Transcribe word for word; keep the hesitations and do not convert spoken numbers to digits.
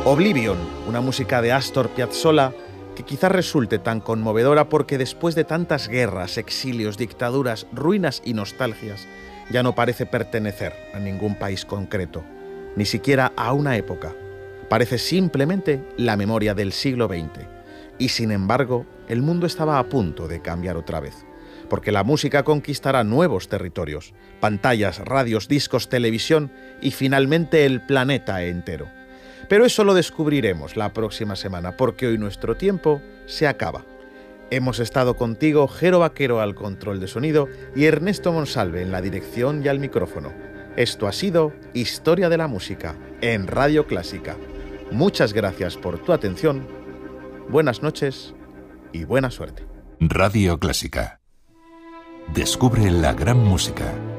Oblivion, una música de Astor Piazzolla que quizás resulte tan conmovedora porque después de tantas guerras, exilios, dictaduras, ruinas y nostalgias, ya no parece pertenecer a ningún país concreto, ni siquiera a una época. Parece simplemente la memoria del siglo veinte. Y sin embargo, el mundo estaba a punto de cambiar otra vez, porque la música conquistará nuevos territorios, pantallas, radios, discos, televisión y finalmente el planeta entero. Pero eso lo descubriremos la próxima semana, porque hoy nuestro tiempo se acaba. Hemos estado contigo, Jero Vaquero al control de sonido y Ernesto Monsalve en la dirección y al micrófono. Esto ha sido Historia de la Música en Radio Clásica. Muchas gracias por tu atención, buenas noches y buena suerte. Radio Clásica. Descubre la gran música.